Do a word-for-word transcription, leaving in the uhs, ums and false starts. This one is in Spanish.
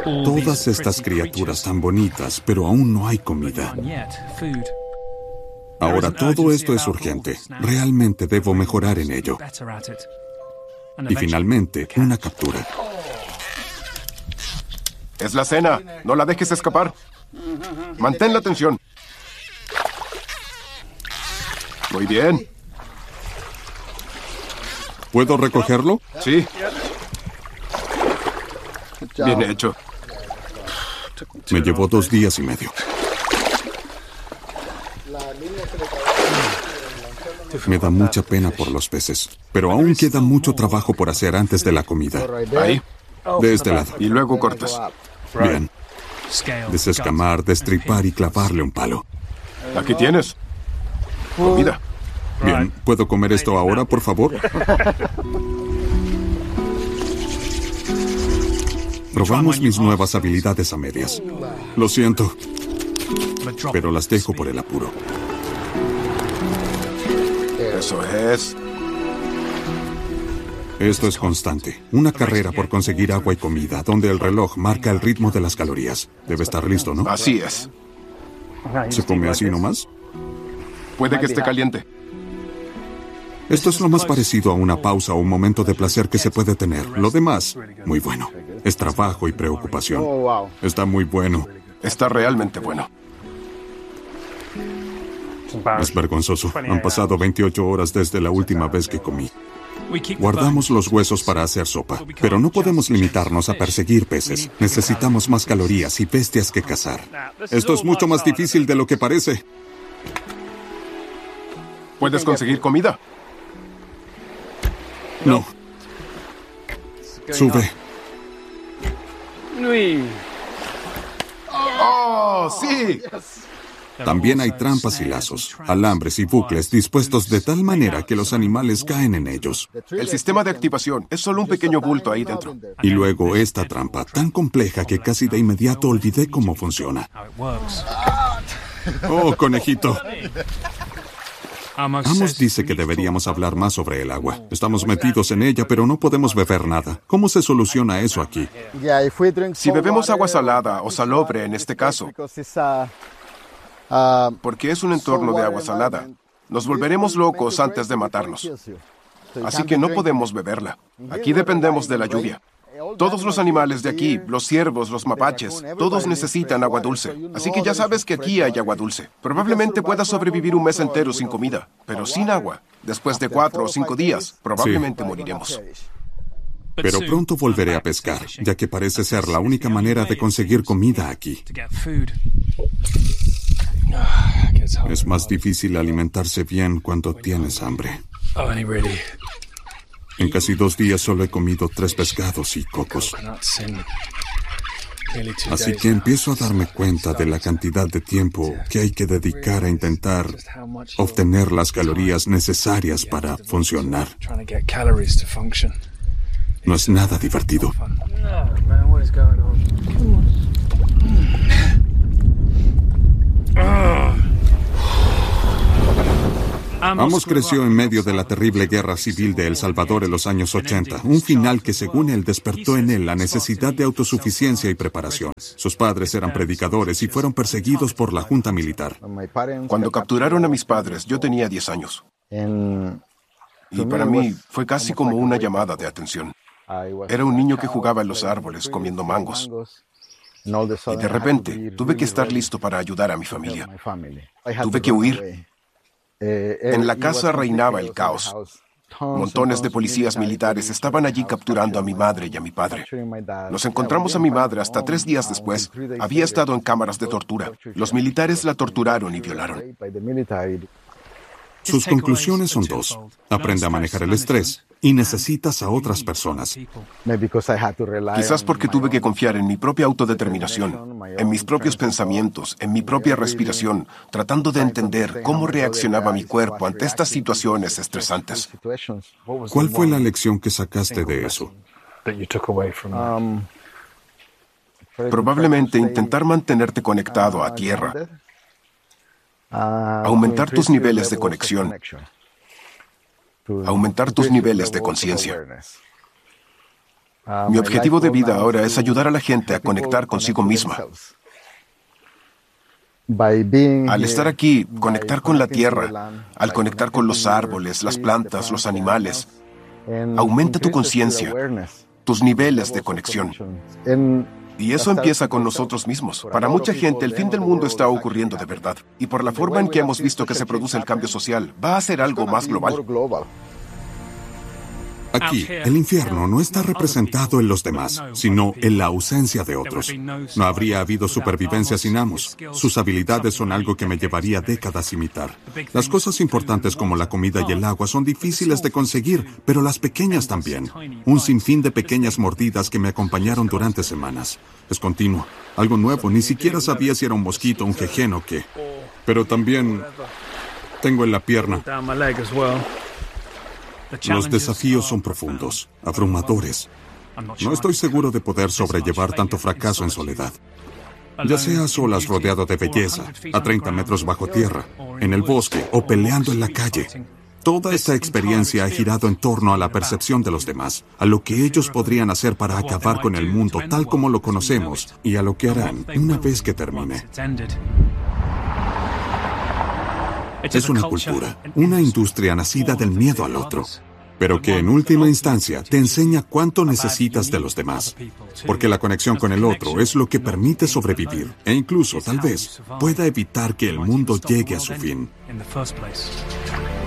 Todas estas criaturas tan bonitas, pero aún no hay comida. Ahora todo esto es urgente. Realmente debo mejorar en ello. Y finalmente, una captura. Es la cena. No la dejes escapar. Mantén la atención. Muy bien. ¿Puedo recogerlo? Sí. Bien hecho. Me llevó dos días y medio. Me da mucha pena por los peces, pero aún queda mucho trabajo por hacer antes de la comida. Ahí. De este lado. Y luego cortas. Bien. Desescamar, destripar y clavarle un palo. Aquí tienes. Comida. Bien, ¿puedo comer esto ahora, por favor? Probamos mis nuevas habilidades a medias. Lo siento, pero las dejo por el apuro. Eso es. Esto es constante. Una carrera por conseguir agua y comida, donde el reloj marca el ritmo de las calorías. Debe estar listo, ¿no? Así es. ¿Se come así nomás? Puede que esté caliente. Esto es lo más parecido a una pausa o un momento de placer que se puede tener. Lo demás, muy bueno. Es trabajo y preocupación. Está muy bueno. Está realmente bueno. Es vergonzoso. Han pasado veintiocho horas desde la última vez que comí. Guardamos los huesos para hacer sopa, pero no podemos limitarnos a perseguir peces. Necesitamos más calorías y bestias que cazar. Esto es mucho más difícil de lo que parece. ¿Puedes conseguir comida? No. Sube. ¡Oh, sí! También hay trampas y lazos, alambres y bucles dispuestos de tal manera que los animales caen en ellos. El sistema de activación es solo un pequeño bulto ahí dentro. Y luego esta trampa, tan compleja que casi de inmediato olvidé cómo funciona. Oh, conejito. Amos dice que deberíamos hablar más sobre el agua. Estamos metidos en ella, pero no podemos beber nada. ¿Cómo se soluciona eso aquí? Si bebemos agua salada o salobre en este caso, porque es un entorno de agua salada, nos volveremos locos antes de matarnos. Así que no podemos beberla. Aquí dependemos de la lluvia. Todos los animales de aquí, los ciervos, los mapaches, todos necesitan agua dulce. Así que ya sabes que aquí hay agua dulce. Probablemente puedas sobrevivir un mes entero sin comida, pero sin agua, después de cuatro o cinco días, probablemente Sí. moriremos. Pero pronto volveré a pescar, ya que parece ser la única manera de conseguir comida aquí. Es más difícil alimentarse bien cuando tienes hambre. En casi dos días solo he comido tres pescados y cocos. Así que empiezo a darme cuenta de la cantidad de tiempo que hay que dedicar a intentar obtener las calorías necesarias para funcionar. No es nada divertido. Amos creció en medio de la terrible guerra civil de El Salvador en los años ochenta, un final que según él despertó en él la necesidad de autosuficiencia y preparación. Sus padres eran predicadores y fueron perseguidos por la junta militar. Cuando capturaron a mis padres, yo tenía diez años. Y para mí fue casi como una llamada de atención. Era un niño que jugaba en los árboles comiendo mangos. Y de repente tuve que estar listo para ayudar a mi familia. Tuve que huir. En la casa reinaba el caos. Montones de policías militares estaban allí capturando a mi madre y a mi padre. Nos encontramos a mi madre hasta tres días después. Había estado en cámaras de tortura. Los militares la torturaron y violaron. Sus conclusiones son dos. Aprende a manejar el estrés y necesitas a otras personas. Quizás porque tuve que confiar en mi propia autodeterminación, en mis propios pensamientos, en mi propia respiración, tratando de entender cómo reaccionaba mi cuerpo ante estas situaciones estresantes. ¿Cuál fue la lección que sacaste de eso? Probablemente intentar mantenerte conectado a tierra, aumentar tus niveles de conexión, aumentar tus niveles de conciencia. Mi objetivo de vida ahora es ayudar a la gente a conectar consigo misma. Al estar aquí, conectar con la tierra, al conectar con los árboles, las plantas, los animales, aumenta tu conciencia, tus niveles de conexión. Y eso empieza con nosotros mismos. Para mucha gente, el fin del mundo está ocurriendo de verdad. Y por la forma en que hemos visto que se produce el cambio social, va a ser algo más global. Aquí, el infierno no está representado en los demás, sino en la ausencia de otros. No habría habido supervivencia sin amos. Sus habilidades son algo que me llevaría décadas imitar. Las cosas importantes como la comida y el agua son difíciles de conseguir, pero las pequeñas también. Un sinfín de pequeñas mordidas que me acompañaron durante semanas. Es continuo, algo nuevo, ni siquiera sabía si era un mosquito, un jején o qué. Pero también tengo en la pierna. Los desafíos son profundos, abrumadores. No estoy seguro de poder sobrellevar tanto fracaso en soledad. Ya sea a solas rodeado de belleza, a treinta metros bajo tierra, en el bosque o peleando en la calle. Toda esta experiencia ha girado en torno a la percepción de los demás, a lo que ellos podrían hacer para acabar con el mundo tal como lo conocemos y a lo que harán una vez que termine. Es una cultura, una industria nacida del miedo al otro, pero que en última instancia te enseña cuánto necesitas de los demás, porque la conexión con el otro es lo que permite sobrevivir e incluso, tal vez, pueda evitar que el mundo llegue a su fin.